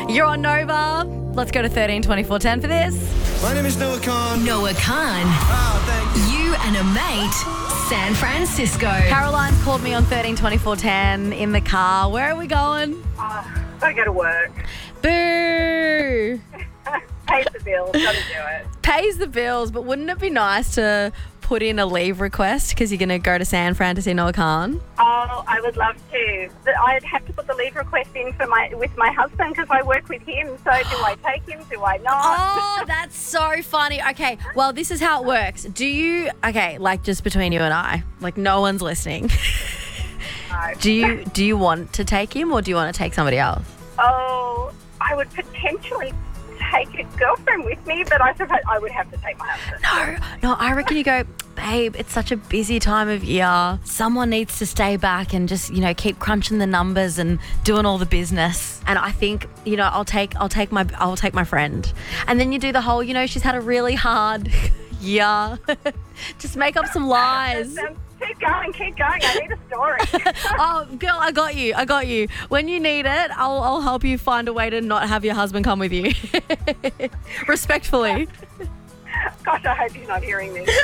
You're on Nova. Let's go to 132410 for this. My name is Noah Khan. Noah Khan. Oh, thank you. You and a mate, San Francisco. Caroline's called me on 132410 in the car. Where are we going? Gotta go to work. Boo! Pays the bills. Gotta do it. Pays the bills, but wouldn't it be nice to put in a leave request because you're going to go to San Fran to see Noah Khan? Oh, I would love to. But I'd have to put the leave request in with my husband because I work with him. So do I take him? Do I not? Oh, that's so funny. Okay, well, this is how it works. Like just between you and I, like no one's listening. No. Do you want to take him or do you want to take somebody else? Oh, I would potentially take a girlfriend with me, but I suppose I would have to take my husband. No, I reckon you go, babe, it's such a busy time of year. Someone needs to stay back and just, keep crunching the numbers and doing all the business. And I think, I'll take my friend. And then you do the whole, she's had a really hard year. Just make up some lies. Keep going. I need a story. Oh, girl, I got you. When you need it, I'll help you find a way to not have your husband come with you. Respectfully. Gosh, I hope he's not hearing this.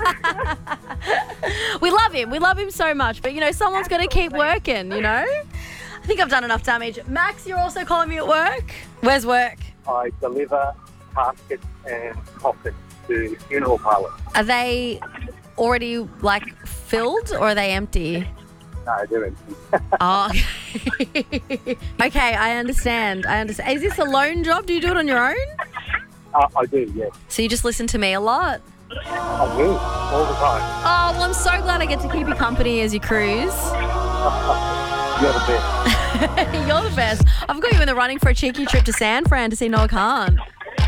We love him so much, but someone's got to keep working, I think I've done enough damage. Max, you're also calling me at work. Where's work? I deliver caskets and coffins to funeral parlours. Are they already filled or are they empty? No, they're empty. Oh, okay, I understand. Is this a lone job? Do you do it on your own? I do, yes. So you just listen to me a lot? I do, all the time. Oh, well, I'm so glad I get to keep you company as you cruise. You're the best. You're the best. I've got you in the running for a cheeky trip to San Fran to see Noah Khan.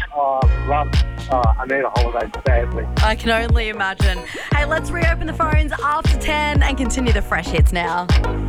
I need a holiday badly. I can only imagine. Hey, let's reopen the phones after 10 and continue the fresh hits now.